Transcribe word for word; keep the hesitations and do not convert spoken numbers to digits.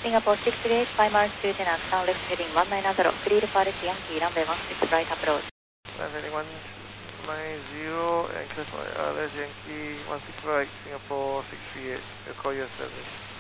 Singapore six three eight, five miles to ten knots, now left heading one nine zero, clear to Paris Yankee, runway one six right approach. Left heading one nine zero, and clear for uh, left Yankee one six right, Singapore six three eight, we'll call you at service.